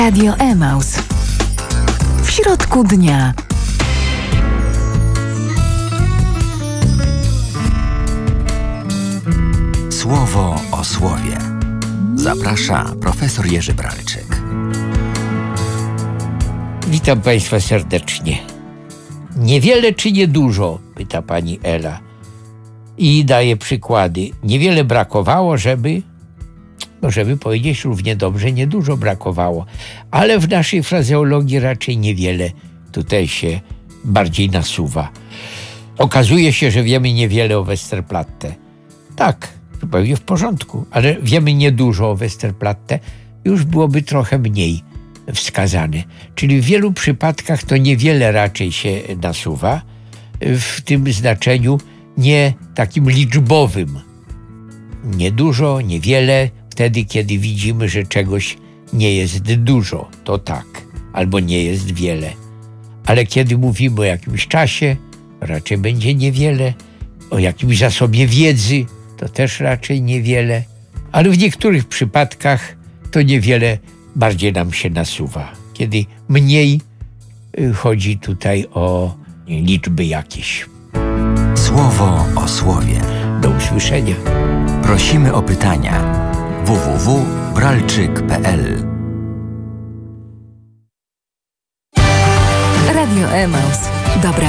Radio Emaus. W środku dnia. Słowo o słowie. Zaprasza profesor Jerzy Bralczyk. Witam Państwa serdecznie. Niewiele czy niedużo? Pyta pani Ela. I daje przykłady. Niewiele brakowało, żeby powiedzieć równie dobrze, niedużo brakowało. Ale w naszej frazeologii raczej niewiele tutaj się bardziej nasuwa. Okazuje się, że wiemy niewiele o Westerplatte. Tak, zupełnie w porządku, ale wiemy niedużo o Westerplatte. Już byłoby trochę mniej wskazane. Czyli w wielu przypadkach to niewiele raczej się nasuwa, w tym znaczeniu nie takim liczbowym. Niedużo, niewiele, wtedy kiedy widzimy, że czegoś nie jest dużo, to tak, albo nie jest wiele. Ale kiedy mówimy o jakimś czasie, raczej będzie niewiele, o jakimś zasobie wiedzy, to też raczej niewiele, ale w niektórych przypadkach to niewiele bardziej nam się nasuwa, kiedy mniej chodzi tutaj o liczby jakieś. Słowo o słowie. Do usłyszenia. Prosimy o pytania. www.bralczyk.pl Radio Emaus. Dobra